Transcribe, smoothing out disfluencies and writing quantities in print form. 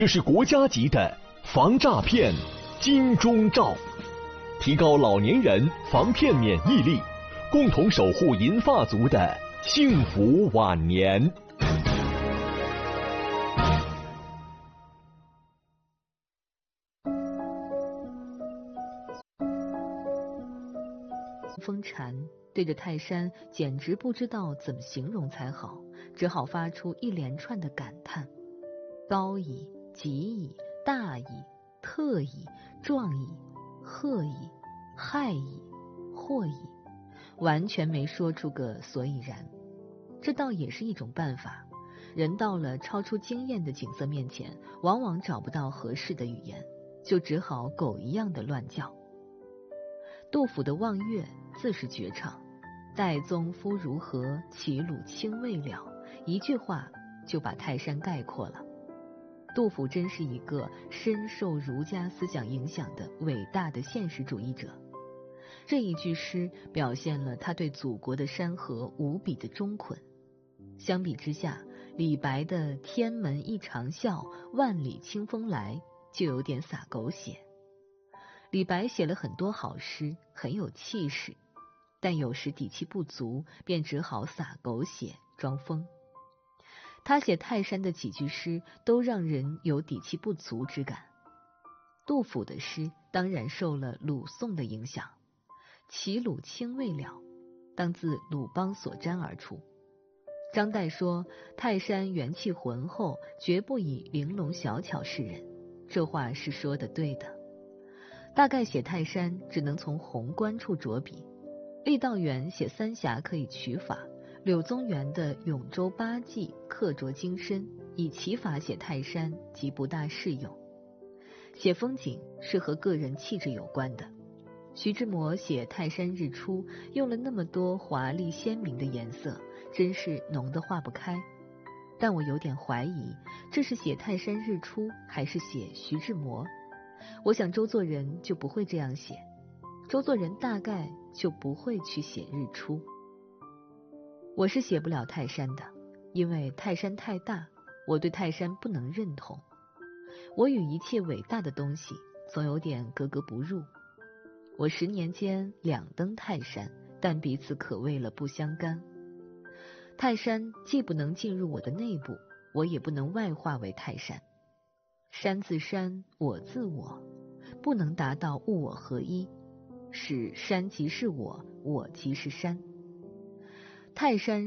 这是国家级的防诈骗金钟罩，提高老年人防骗免疫力，共同守护银发族的幸福晚年。 风禅对着泰山简直不知道怎么形容才好，只好发出一连串的感叹：高矣，极矣，大矣，特矣，壮矣，赫矣，害矣，祸矣，完全没说出个所以然。这倒也是一种办法，人到了超出经验的景色面前，往往找不到合适的语言，就只好狗一样的乱叫。杜甫的《望岳》自是绝唱，岱宗夫如何，齐鲁青未了，一句话就把泰山概括了。杜甫真是一个深受儒家思想影响的伟大的现实主义者。这一句诗表现了他对祖国的山河无比的忠捆。相比之下，李白的天门一长啸，万里清风来就有点洒狗血。李白写了很多好诗，很有气势，但有时底气不足，便只好洒狗血装疯。他写泰山的几句诗都让人有底气不足之感。杜甫的诗当然受了鲁宋的影响，齐鲁青未了当自鲁邦所沾而出。张岱说泰山元气浑厚，绝不以玲珑小巧示人，这话是说的对的。大概写泰山只能从宏观处着笔，郦道元写三峡可以取法，柳宗元的永州八记刻着精深，以其法写泰山即不大适用。写风景是和个人气质有关的，徐志摩写泰山日出用了那么多华丽鲜明的颜色，真是浓得化不开。但我有点怀疑，这是写泰山日出还是写徐志摩？我想周作人就不会这样写，周作人大概就不会去写日出。我是写不了泰山的，因为泰山太大，我对泰山不能认同。我与一切伟大的东西总有点格格不入。我10年间2登泰山，但彼此可谓了不相干。泰山既不能进入我的内部，我也不能外化为泰山。山自山，我自我，不能达到物我合一，使山即是我，我即是山。泰山